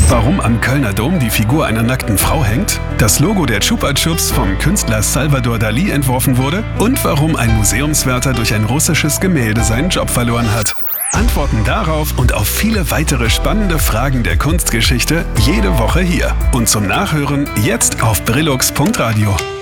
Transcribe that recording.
Warum am Kölner Dom die Figur einer nackten Frau hängt, das Logo der Chupa Chups vom Künstler Salvador Dalí entworfen wurde und warum ein Museumswärter durch ein russisches Gemälde seinen Job verloren hat. Antworten darauf und auf viele weitere spannende Fragen der Kunstgeschichte jede Woche hier. Und zum Nachhören jetzt auf brillux.radio.